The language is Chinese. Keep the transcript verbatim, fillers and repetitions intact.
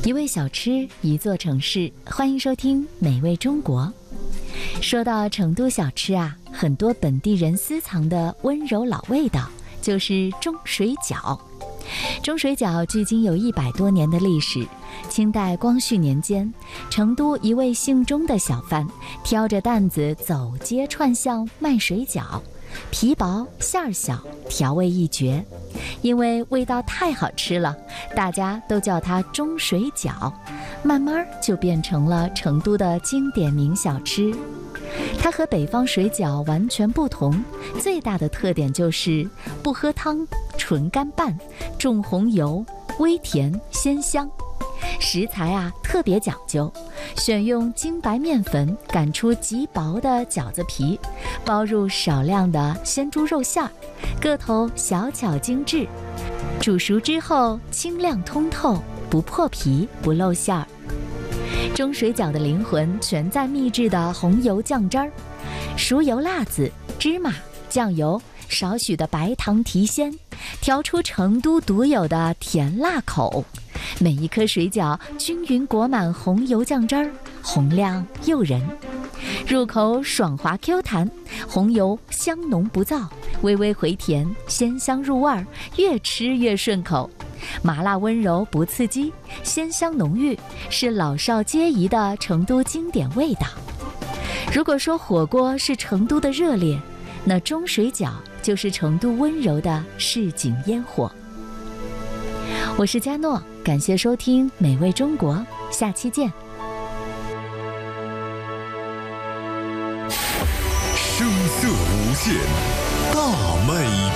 一味小吃，一座城市，欢迎收听美味中国。说到成都小吃啊，很多本地人私藏的温柔老味道，就是钟水饺。钟水饺距今有一百多年的历史。清代光绪年间，成都一位姓钟的小贩挑着担子走街串巷卖水饺，皮薄馅儿小，调味一绝。因为味道太好吃了，大家都叫它钟水饺，慢慢就变成了成都的经典名小吃。它和北方水饺完全不同，最大的特点就是不喝汤，纯干拌，重红油，微甜鲜香。食材啊特别讲究，选用精白面粉擀出极薄的饺子皮，包入少量的鲜猪肉馅儿，个头小巧精致。煮熟之后清亮通透，不破皮不露馅儿。钟水饺的灵魂全在秘制的红油酱汁儿，熟油辣子、芝麻、酱油，少许的白糖提鲜，调出成都独有的甜辣口。每一颗水饺均匀裹满红油酱汁儿，红亮诱人，入口爽滑 Q 弹，红油香浓不燥，微微回甜，鲜香入味儿，越吃越顺口。麻辣温柔不刺激，鲜香浓郁，是老少皆宜的成都经典味道。如果说火锅是成都的热烈，那钟水饺就是成都温柔的市井烟火。我是佳诺，感谢收听美味中国，下期见。 声色无限，大美